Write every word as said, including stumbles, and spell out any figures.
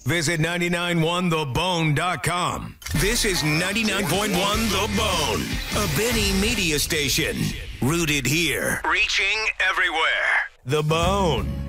Visit nine nine one the bone dot com. This is ninety-nine point one The Bone, a Benny media station. Rooted here, reaching everywhere. The Bone.